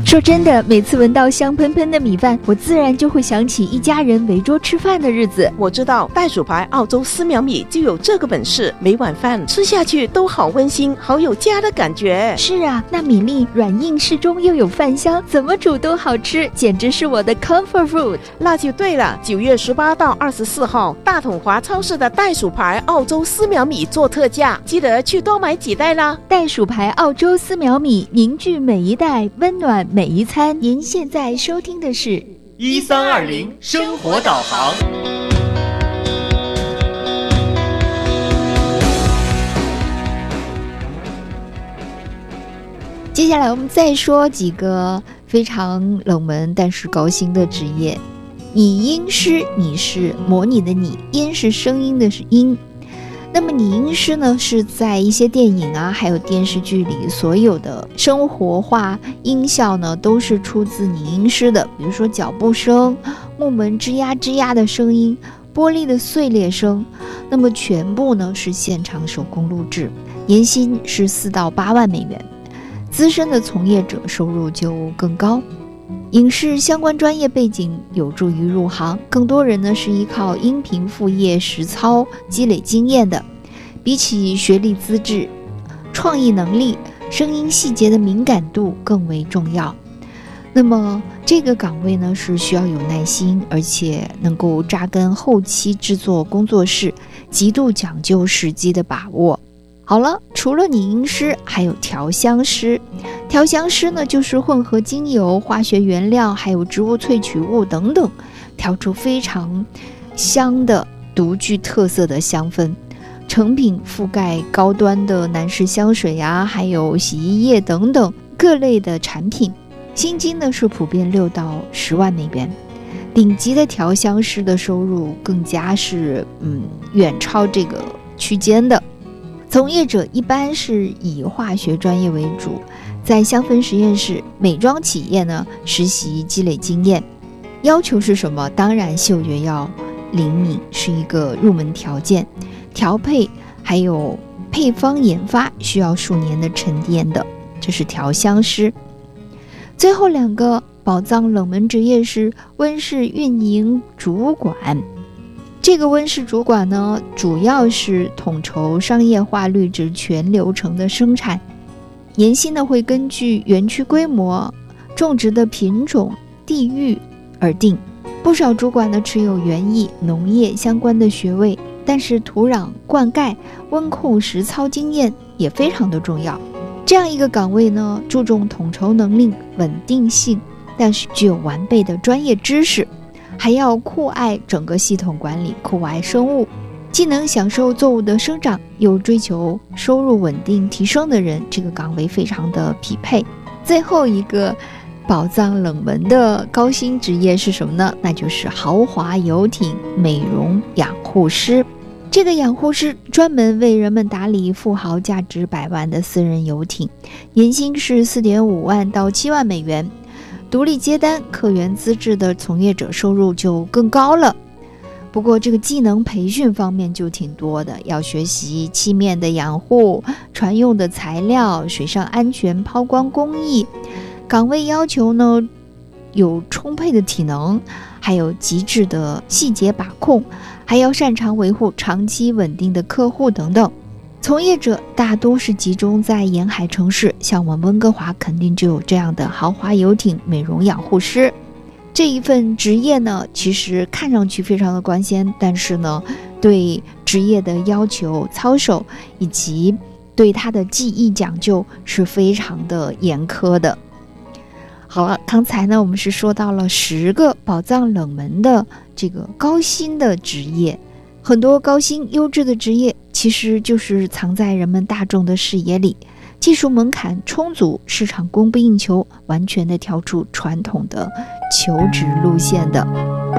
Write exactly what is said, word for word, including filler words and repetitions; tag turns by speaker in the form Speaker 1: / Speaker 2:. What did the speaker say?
Speaker 1: 说真的，每次闻到香喷喷的米饭，我自然就会想起一家人围桌吃饭的日子。
Speaker 2: 我知道袋鼠牌澳洲丝苗米就有这个本事，每碗饭吃下去都好温馨，好有家的感觉。
Speaker 1: 是啊，那米粒软硬适中又有饭香，怎么煮都好吃，简直是我的 comfort food。
Speaker 2: 那就对了，九月十八到二十四号，大统华超市的袋鼠牌澳洲丝苗米做特价，记得去多买几袋啦。
Speaker 1: 袋鼠牌澳洲丝苗米，凝聚每一代，温暖每一餐。您现在收听的是
Speaker 3: 一三二零生活导航。
Speaker 1: 接下来我们再说几个非常冷门但是高薪的职业。拟音师，拟是模拟的拟，音是声音的是音。那么拟音师呢，是在一些电影啊还有电视剧里，所有的生活化音效呢都是出自拟音师的，比如说脚步声、木门吱呀吱呀的声音、玻璃的碎裂声，那么全部呢是现场手工录制，年薪是四到八万美元，资深的从业者收入就更高。影视相关专业背景有助于入行，更多人呢是依靠音频副业实操积累经验的。比起学历资质，创意能力、声音细节的敏感度更为重要。那么这个岗位呢是需要有耐心，而且能够扎根后期制作工作室，极度讲究时机的把握。好了，除了拟音师，还有调香师。调香师呢，就是混合精油、化学原料，还有植物萃取物等等，调出非常香的、独具特色的香氛。成品覆盖高端的男士香水啊，还有洗衣液等等各类的产品。薪金呢是普遍六到十万美元。顶级的调香师的收入更加是嗯远超这个区间的。从业者一般是以化学专业为主，在香氛实验室、美妆企业呢实习积累经验。要求是什么？当然嗅觉要灵敏是一个入门条件，调配还有配方研发需要数年的沉淀的，这是调香师。最后两个宝藏冷门职业是温室运营主管。这个温室主管呢，主要是统筹商业化绿植全流程的生产，年薪呢会根据园区规模、种植的品种、地域而定。不少主管呢持有园艺、农业相关的学位，但是土壤、灌溉、温控实操经验也非常的重要。这样一个岗位呢，注重统筹能力、稳定性，但是具有完备的专业知识，还要酷爱整个系统管理，酷爱生物，既能享受作物的生长，又追求收入稳定提升的人，这个岗位非常的匹配。最后一个宝藏冷门的高薪职业是什么呢？那就是豪华游艇美容养护师。这个养护师专门为人们打理富豪价值百万的私人游艇，年薪是 四点五万到七万美元。独立接单、客源资质的从业者收入就更高了。不过这个技能培训方面就挺多的，要学习漆面的养护、船用的材料、水上安全抛光工艺。岗位要求呢，有充沛的体能，还有极致的细节把控，还要擅长维护长期稳定的客户等等。从业者大多是集中在沿海城市，像我们温哥华肯定就有这样的豪华游艇美容养护师。这一份职业呢，其实看上去非常的光鲜，但是呢，对职业的要求、操守以及对它的技艺讲究是非常的严苛的。好了，刚才呢我们是说到了十个宝藏冷门的这个高薪的职业，很多高薪优质的职业其实就是藏在人们大众的视野里，技术门槛充足，市场供不应求，完全的跳出传统的求职路线的。